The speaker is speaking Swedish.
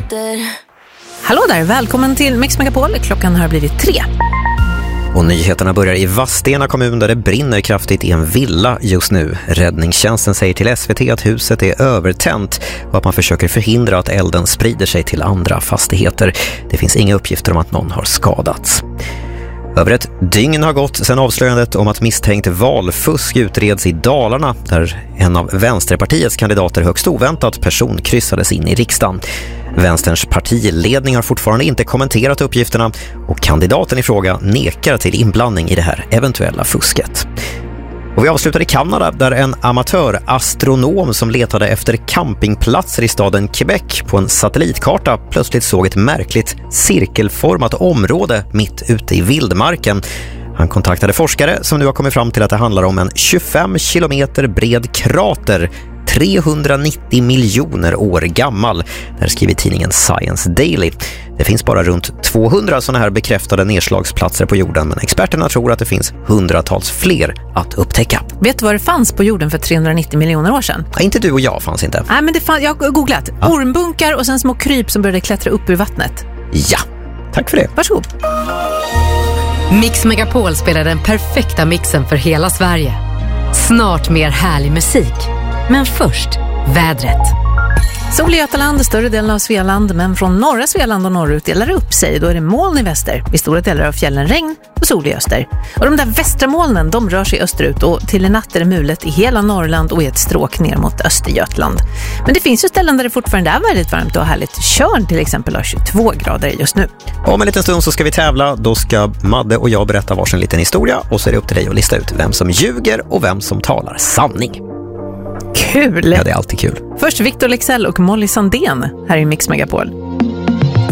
Hallå där, välkommen till Mix Megapol. Klockan har blivit 3. Och nyheterna börjar i Vadstena kommun där det brinner kraftigt i en villa just nu. Räddningstjänsten säger till SVT att huset är övertänt och att man försöker förhindra att elden sprider sig till andra fastigheter. Det finns inga uppgifter om att någon har skadats. Över ett dygn har gått sedan avslöjandet om att misstänkt valfusk utreds i Dalarna, där en av Vänsterpartiets kandidater högst oväntat personkryssades in i riksdagen. Vänsterns partiledning har fortfarande inte kommenterat uppgifterna och kandidaten i fråga nekar till inblandning i det här eventuella fusket. Och vi avslutar i Kanada där en amatörastronom som letade efter campingplatser i staden Quebec på en satellitkarta plötsligt såg ett märkligt cirkelformat område mitt ute i vildmarken. Han kontaktade forskare som nu har kommit fram till att det handlar om en 25 kilometer bred krater 390 miljoner år gammal. Där skriver tidningen Science Daily. Det finns bara runt 200 sådana här bekräftade nedslagsplatser på jorden, men experterna tror att det finns hundratals fler att upptäcka. Vet du vad det fanns på jorden för 390 miljoner år sedan? Ja, inte du och jag fanns inte. Nej, men jag har googlat. Ja. Ormbunkar och sen små kryp som började klättra upp ur vattnet. Ja, tack för det. Varsågod. Mix Megapol spelar den perfekta mixen för hela Sverige. Snart mer härlig musik. Men först, vädret. Sol i Götaland, större delen av Svealand, men från norra Svealand och norrut delar det upp sig. Då är det moln i väster, i stora delar av fjällen regn och sol i öster. Och de där västra molnen, de rör sig österut och till i natt är det mulet i hela Norrland och i ett stråk ner mot Östergötland. Men det finns ju ställen där det fortfarande är väldigt varmt och härligt. Tjörn till exempel har 22 grader just nu. Om en liten stund så ska vi tävla. Då ska Madde och jag berätta varsin liten historia och så är det upp till dig att lista ut vem som ljuger och vem som talar sanning. Kul! Ja, det är alltid kul. Först Victor Lexell och Molly Sandén här i Mix Megapol.